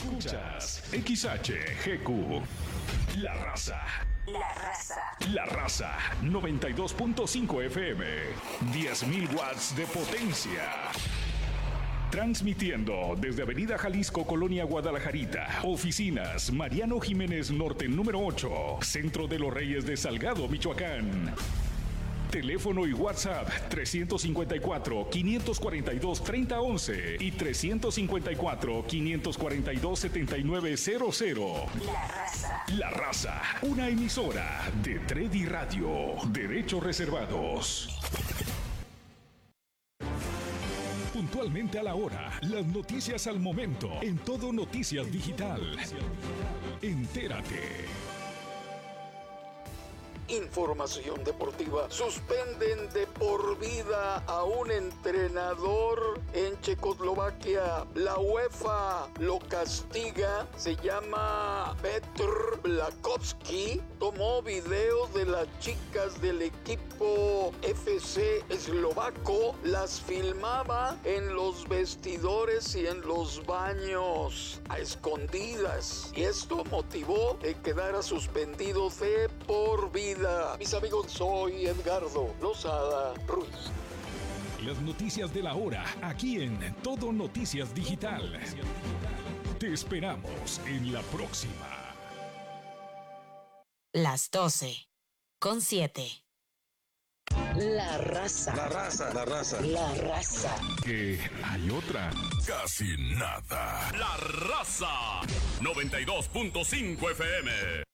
Escuchas XHGQ. La Raza. La Raza. La Raza 92.5 FM. 10.000 watts de potencia. Transmitiendo desde Avenida Jalisco, Colonia Guadalajarita. Oficinas Mariano Jiménez Norte número 8. Centro de los Reyes de Salgado, Michoacán. Teléfono y WhatsApp 354-542-3011 y 354-542-7900. La Raza. La Raza, una emisora de Tredi Radio. Derechos reservados. Puntualmente a la hora, las noticias al momento, en Todo Noticias Digital. Entérate. Información deportiva. Suspenden de por vida a un entrenador en Checoslovaquia. La UEFA lo castiga. Se llama Petr Blakowski. Tomó videos de las chicas del equipo FC eslovaco. Las filmaba en los vestidores y en los baños a escondidas. Y esto motivó que quedara suspendido de por vida. Mis amigos, soy Edgardo Lozada Ruiz. Las noticias de la hora, aquí en Todo Noticias Digital. Te esperamos en la próxima. Las 12:07. La Raza. La Raza. La Raza. La Raza. Que hay otra. Casi nada. La Raza 92.5 FM.